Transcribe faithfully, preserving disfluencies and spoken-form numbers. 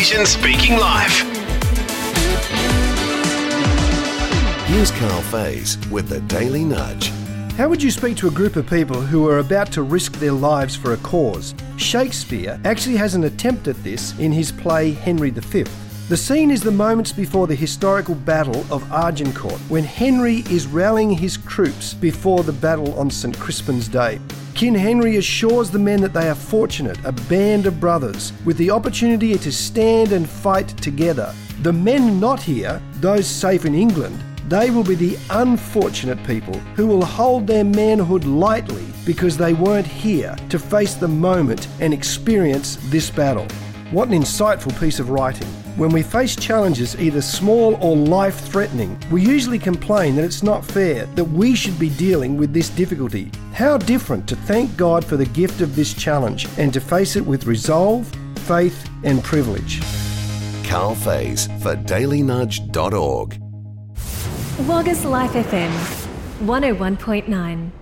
Nation Speaking Live. Here's Carl Faze with the Daily Nudge. How would you speak to a group of people who are about to risk their lives for a cause? Shakespeare actually has an attempt at this in his play Henry the Fifth. The scene is the moments before the historical Battle of Agincourt, when Henry is rallying his troops before the battle on St Crispin's Day. King Henry assures the men that they are fortunate, a band of brothers, with the opportunity to stand and fight together. The men not here, those safe in England, they will be the unfortunate people who will hold their manhood lightly because they weren't here to face the moment and experience this battle. What an insightful piece of writing. When we face challenges either small or life-threatening, we usually complain that it's not fair, that we should be dealing with this difficulty. How different to thank God for the gift of this challenge and to face it with resolve, faith and privilege. Carl Faze for daily nudge dot org. Wagga's Life F M, one oh one point nine.